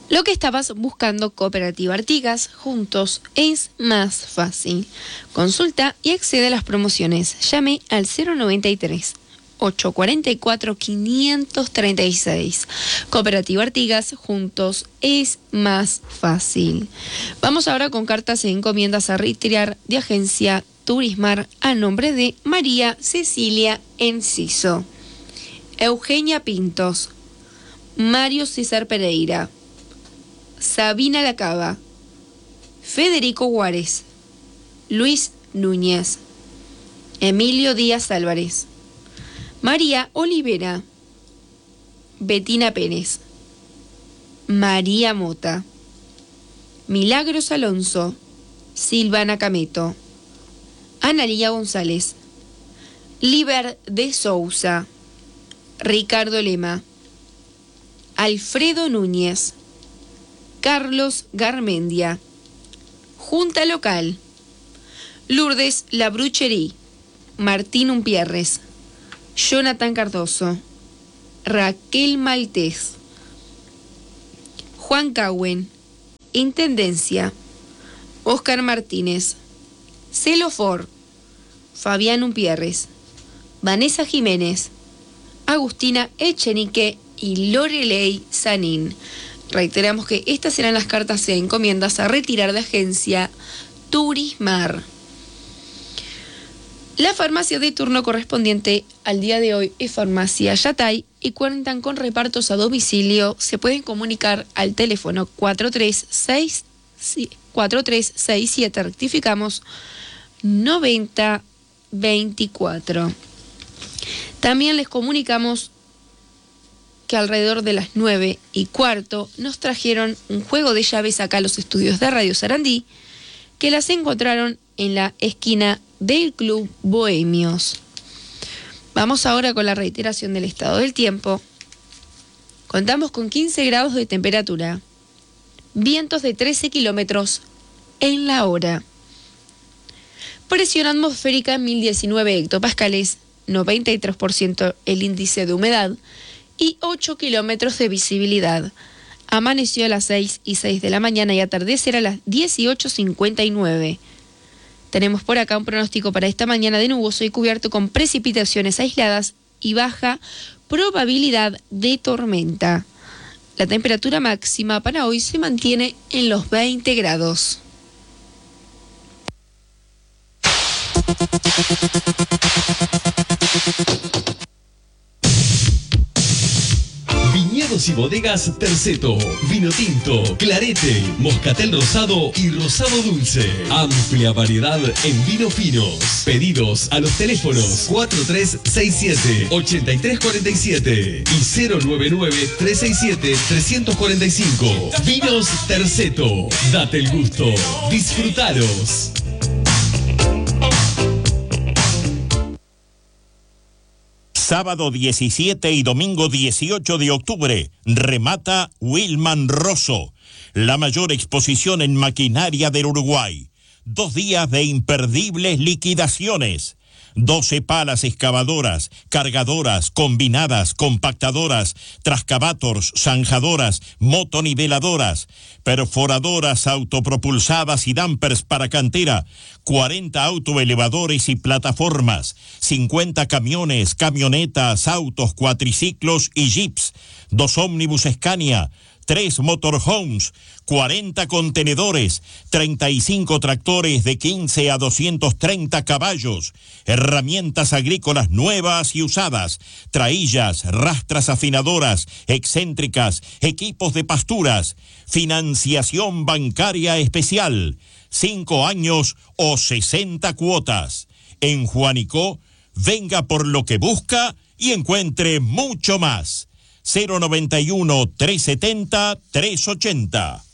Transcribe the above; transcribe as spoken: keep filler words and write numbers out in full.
Lo que estabas buscando, Cooperativa Artigas, juntos es más fácil. Consulta y accede a las promociones. Llame al cero noventa y tres, ochocientos cuarenta y cuatro, quinientos treinta y seis. Cooperativa Artigas, juntos es más fácil. Vamos ahora con cartas e encomiendas a retirar de Agencia Turismar a nombre de María Cecilia Enciso, Eugenia Pintos, Mario César Pereira, Sabina Lacaba, Federico Juárez, Luis Núñez, Emilio Díaz Álvarez, María Olivera, Betina Pérez, María Mota, Milagros Alonso, Silvana Cameto, Analía González, Liber de Sousa, Ricardo Lema, Alfredo Núñez, Carlos Garmendia, Junta Local, Lourdes Labrucherí, Martín Umpierres, Jonathan Cardoso, Raquel Maltés, Juan Cauen, Intendencia, Óscar Martínez, Celofor, Fabián Umpierres, Vanessa Jiménez, Agustina Echenique y Lorelei Sanín. Reiteramos que estas serán las cartas e encomiendas a retirar de Agencia Turismar. La farmacia de turno correspondiente al día de hoy es Farmacia Yatay y cuentan con repartos a domicilio. Se pueden comunicar al teléfono cuatro tres seis siete, rectificamos, noventa veinticuatro. También les comunicamos que alrededor de las nueve y cuarto nos trajeron un juego de llaves acá a los estudios de Radio Sarandí, que las encontraron en la esquina del Club Bohemios. Vamos ahora con la reiteración del estado del tiempo. Contamos con quince grados de temperatura, vientos de trece kilómetros en la hora, presión atmosférica en mil diecinueve hectopascales, noventa y tres por ciento el índice de humedad y ocho kilómetros de visibilidad. Amaneció a las seis y seis de la mañana y atardecerá a las dieciocho cincuenta y nueve. Tenemos por acá un pronóstico para esta mañana de nuboso y cubierto con precipitaciones aisladas y baja probabilidad de tormenta. La temperatura máxima para hoy se mantiene en los veinte grados. Viñedos y bodegas Terceto, vino tinto, clarete, moscatel rosado y rosado dulce. Amplia variedad en vinos finos. Pedidos a los teléfonos cuatro tres seis siete, ocho tres cuatro siete y cero nueve nueve, tres seis siete, tres cuatro cinco. Vinos Terceto, date el gusto, disfrutalos. Sábado diecisiete y domingo dieciocho de octubre, remata Wilman Rosso, la mayor exposición en maquinaria del Uruguay. Dos días de imperdibles liquidaciones. doce palas excavadoras, cargadoras, combinadas, compactadoras, trascavators, zanjadoras, motoniveladoras, perforadoras autopropulsadas y dampers para cantera, cuarenta autoelevadores y plataformas, cincuenta camiones, camionetas, autos, cuatriciclos y jeeps, dos ómnibus Scania, tres motorhomes, cuarenta contenedores, treinta y cinco tractores de quince a doscientos treinta caballos, herramientas agrícolas nuevas y usadas, traillas, rastras afinadoras, excéntricas, equipos de pasturas, financiación bancaria especial, cinco años o sesenta cuotas. En Juanico, venga por lo que busca y encuentre mucho más. cero noventa y uno, trescientos setenta, trescientos ochenta.